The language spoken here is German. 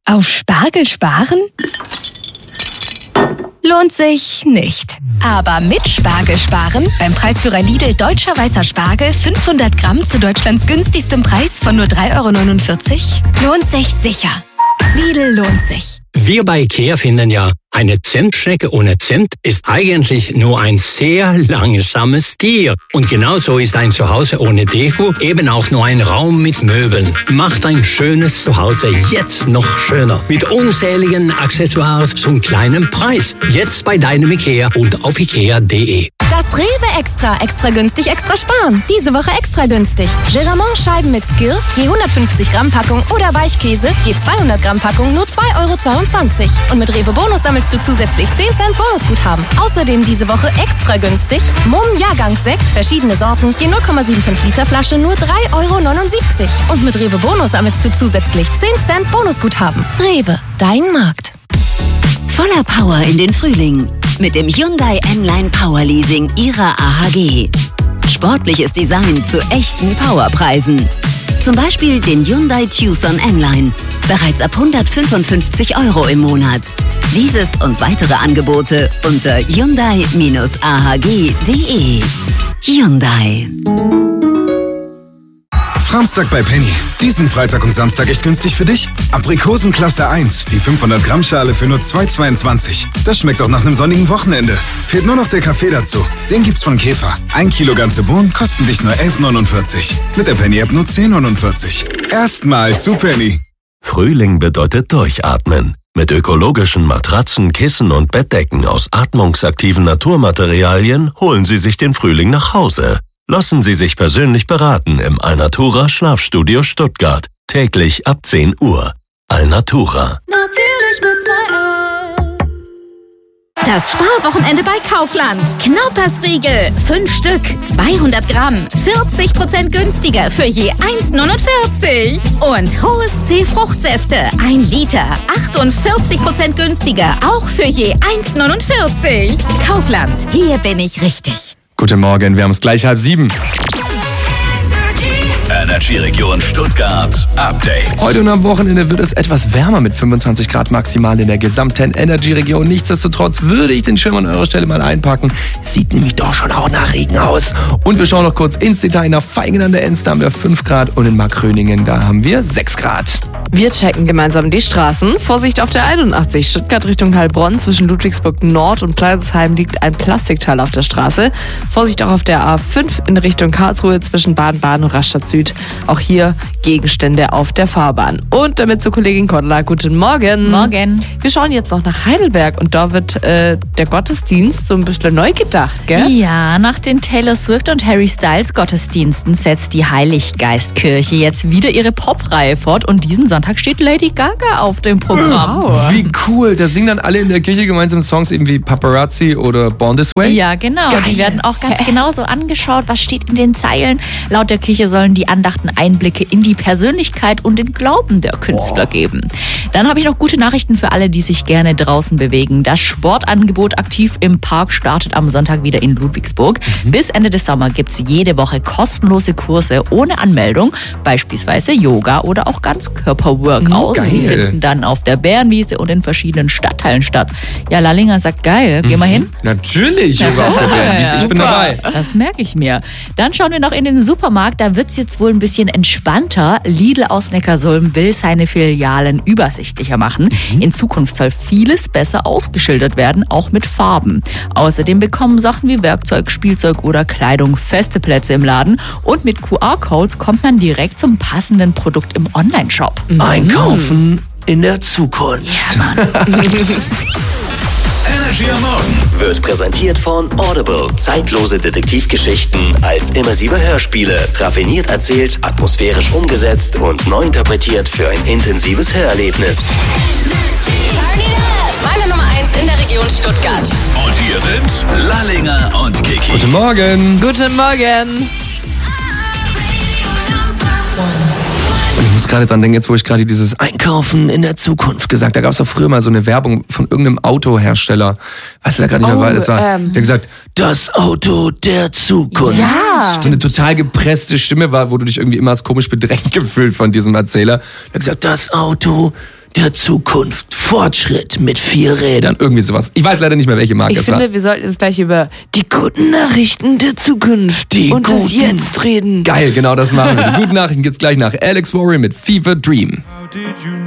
Auf Spargel sparen? Lohnt sich nicht. Aber mit Spargel sparen, beim Preisführer Lidl Deutscher Weißer Spargel 500 Gramm zu Deutschlands günstigstem Preis von nur 3,49 €, lohnt sich sicher. Lidl lohnt sich. Wir bei IKEA finden ja, eine Zentschnecke ohne Zent ist eigentlich nur ein sehr langsames Tier. Und genauso ist ein Zuhause ohne Deko eben auch nur ein Raum mit Möbeln. Macht ein schönes Zuhause jetzt noch schöner. Mit unzähligen Accessoires zum kleinen Preis. Jetzt bei deinem IKEA und auf ikea.de. Das Rewe extra günstig, extra sparen. Diese Woche extra günstig. Geramont-Scheiben mit Skill, je 150 Gramm Packung oder Weichkäse, je 200 Gramm Packung, nur 2,22 €. Und mit Rewe Bonus sammelst du zusätzlich 10 Cent Bonusguthaben. Außerdem diese Woche extra günstig Mumm Jahrgangssekt, verschiedene Sorten, je 0,75 Liter Flasche, nur 3,79 €. Und mit Rewe Bonus sammelst du zusätzlich 10 Cent Bonusguthaben. Rewe, dein Markt. Voller Power in den Frühling mit dem Hyundai N-Line Power Leasing ihrer AHG. Sportliches Design zu echten Powerpreisen. Zum Beispiel den Hyundai Tucson N-Line. Bereits ab 155 € im Monat. Dieses und weitere Angebote unter hyundai-ahg.de. Hyundai. Samstag bei Penny. Diesen Freitag und Samstag echt günstig für dich? Aprikosen Klasse 1, die 500 Gramm Schale für nur 2,22. Das schmeckt auch nach einem sonnigen Wochenende. Fehlt nur noch der Kaffee dazu. Den gibt's von Käfer. 1 Kilo ganze Bohnen kosten dich nur 11,49. Mit der Penny-App nur 10,49. Erstmal zu Penny. Frühling bedeutet durchatmen. Mit ökologischen Matratzen, Kissen und Bettdecken aus atmungsaktiven Naturmaterialien holen Sie sich den Frühling nach Hause. Lassen Sie sich persönlich beraten im Alnatura Schlafstudio Stuttgart. Täglich ab 10 Uhr. Alnatura. Natürlich mit 2 L. Das Sparwochenende bei Kaufland. Knaupersriegel, 5 Stück, 200 Gramm, 40% günstiger für je 1,49. Und Hohes C Fruchtsäfte, 1 Liter, 48% günstiger, auch für je 1,49. Kaufland, hier bin ich richtig. Guten Morgen, wir haben es gleich 6:30. Energy-Region Stuttgart Update. Heute und am Wochenende wird es etwas wärmer mit 25 Grad maximal in der gesamten Energy-Region. Nichtsdestotrotz würde ich den Schirm an eurer Stelle mal einpacken. Sieht nämlich doch schon auch nach Regen aus. Und wir schauen noch kurz ins Detail. Nach Vaihingen an der Enz, da haben wir 5 Grad und in Markgröningen, da haben wir 6 Grad. Wir checken gemeinsam die Straßen. Vorsicht auf der 81, Stuttgart Richtung Heilbronn. Zwischen Ludwigsburg Nord und Pleißesheim liegt ein Plastikteil auf der Straße. Vorsicht auch auf der A5 in Richtung Karlsruhe zwischen Baden-Baden und Rastatt Süd. Auch hier Gegenstände auf der Fahrbahn. Und damit zur Kollegin Cordula. Guten Morgen. Morgen. Wir schauen jetzt noch nach Heidelberg und da wird der Gottesdienst so ein bisschen neu gedacht, gell? Ja, nach den Taylor Swift und Harry Styles Gottesdiensten setzt die Heiliggeistkirche jetzt wieder ihre Pop-Reihe fort und diesen Sonntag steht Lady Gaga auf dem Programm. Wow. Wie cool, da singen dann alle in der Kirche gemeinsam Songs eben wie Paparazzi oder Born This Way? Ja, genau. Geil. Die werden auch ganz genauso angeschaut, was steht in den Zeilen. Laut der Kirche sollen die Andachten Einblicke in die Persönlichkeit und den Glauben der Künstler geben. Dann habe ich noch gute Nachrichten für alle, die sich gerne draußen bewegen. Das Sportangebot Aktiv im Park startet am Sonntag wieder in Ludwigsburg. Bis Ende des Sommers gibt es jede Woche kostenlose Kurse ohne Anmeldung, beispielsweise Yoga oder auch Ganzkörper-Workouts. Die finden dann auf der Bärenwiese und in verschiedenen Stadtteilen statt. Ja, Lallinger sagt geil. Gehen wir hin? Natürlich, Yoga auf der Bärenwiese. Ich bin dabei. Das merke ich mir. Dann schauen wir noch in den Supermarkt. Da wird es jetzt wohl ein bisschen entspannter. Lidl aus Neckarsulm will seine Filialen übersichtlicher machen. In Zukunft soll vieles besser ausgeschildert werden, auch mit Farben. Außerdem bekommen Sachen wie Werkzeug, Spielzeug oder Kleidung feste Plätze im Laden. Und mit QR-Codes kommt man direkt zum passenden Produkt im Onlineshop. Einkaufen in der Zukunft. Ja, Mann. Energy am Morgen Wird präsentiert von Audible. Zeitlose Detektivgeschichten als immersive Hörspiele. Raffiniert erzählt, atmosphärisch umgesetzt und neu interpretiert für ein intensives Hörerlebnis. Meine Nummer 1 in der Region Stuttgart. Und hier sind Lallinger und Kiki. Guten Morgen. Guten Morgen. Und ich muss gerade dran denken, jetzt wo ich gerade dieses Einkaufen in der Zukunft gesagt, da gab es doch früher mal so eine Werbung von irgendeinem Autohersteller. Weißt du da gerade nicht mehr, weil das war, der hat gesagt, das Auto der Zukunft. Ja. So eine total gepresste Stimme war, wo du dich irgendwie immer als komisch bedrängt gefühlt von diesem Erzähler. Der hat gesagt, das Auto der Zukunft. Fortschritt mit 4 Rädern. Irgendwie sowas. Ich weiß leider nicht mehr, welche Marke Ich es war. finde, wir sollten jetzt gleich über die guten Nachrichten der Zukunft und des Jetzt reden. Geil, genau das machen wir. Die guten Nachrichten gibt's gleich nach Alex Warren mit Fever Dream.